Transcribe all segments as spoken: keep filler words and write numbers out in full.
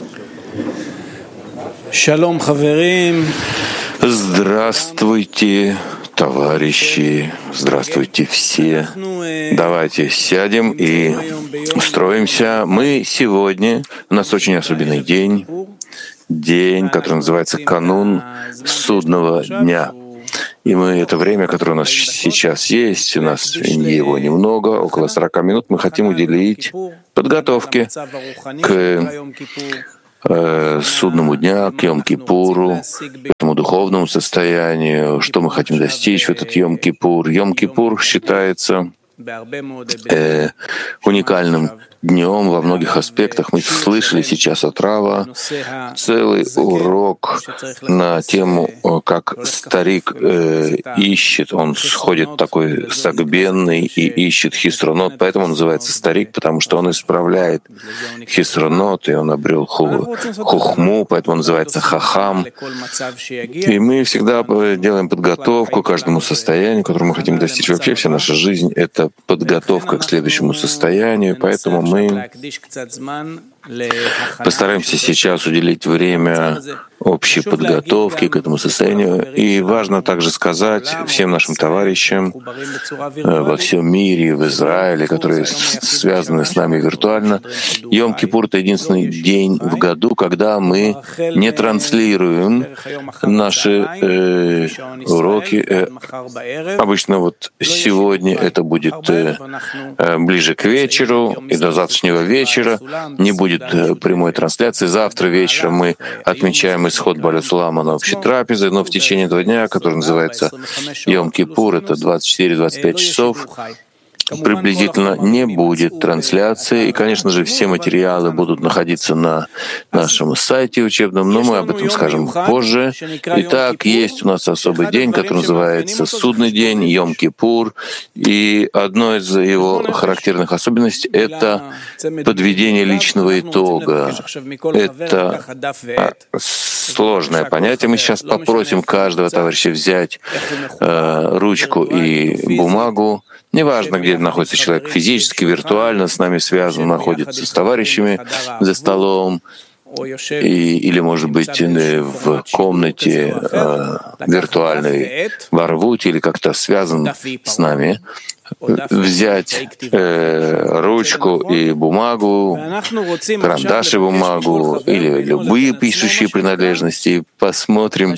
Шалом, хаверим. Здравствуйте, товарищи, здравствуйте все. Давайте сядем и устроимся. Мы сегодня, у нас очень особенный день, день, который называется канун судного дня. И мы это время, которое у нас сейчас есть, у нас его немного, около сорока минут, мы хотим уделить подготовке к э, судному дня, к Йом-Кипуру, к этому духовному состоянию, что мы хотим достичь в этот Йом-Кипур. Йом-Кипур считается э, уникальным днем во многих аспектах. Мы слышали сейчас от Рава целый урок на тему, как старик э, ищет, он сходит такой сагбенный и ищет хисронот, поэтому он называется старик, потому что он исправляет хисронот, и он обрел ху, хухму, поэтому он называется хахам. И мы всегда делаем подготовку к каждому состоянию, которое мы хотим достичь. Вообще вся наша жизнь — это подготовка к следующему состоянию, поэтому мы постараемся сейчас уделить время общей подготовки к этому состоянию. И важно также сказать всем нашим товарищам во всем мире, в Израиле, которые связаны с нами виртуально, Йом-Кипур — это единственный день в году, когда мы не транслируем наши э, уроки. Э, обычно вот сегодня это будет э, ближе к вечеру, и до завтрашнего вечера не будет прямой трансляции. Завтра вечером мы отмечаем исход Бааль Сулама на общей трапезе, но в течение этого дня, который называется Йом-Кипур, это двадцать четыре — двадцать пять часов, приблизительно не будет трансляции. И, конечно же, все материалы будут находиться на нашем сайте учебном, но мы об этом скажем позже. Итак, есть у нас особый день, который называется Судный день, Йом-Кипур. И одной из его характерных особенностей — это подведение личного итога. Это сложное понятие. Мы сейчас попросим каждого товарища взять э, ручку и бумагу. Неважно, где находится человек, физически, виртуально, с нами связан, находится с товарищами за столом, и, или, может быть, в комнате э, виртуальной в Арвуте, или как-то связан с нами, взять э, ручку и бумагу, карандаш и бумагу, или любые пишущие принадлежности, и посмотрим.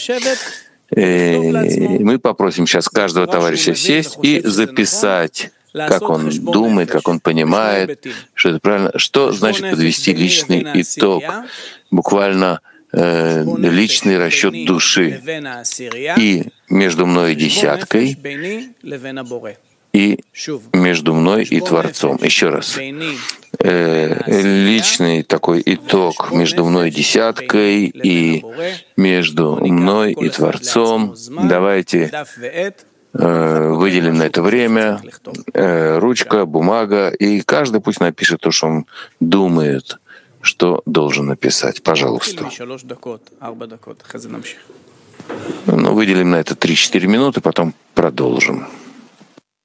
И мы попросим сейчас каждого товарища сесть и записать, как он думает, как он понимает, что это правильно, что значит подвести личный итог, буквально э, личный расчет души. И между мной и десяткой, и между мной и Творцом. Еще раз. Э, личный такой итог между мной и десяткой и между мной и Творцом. Давайте э, выделим на это время э, ручка, бумага, и каждый пусть напишет то, что он думает, что должен написать. Пожалуйста. Ну, выделим на это три-четыре минуты, потом продолжим.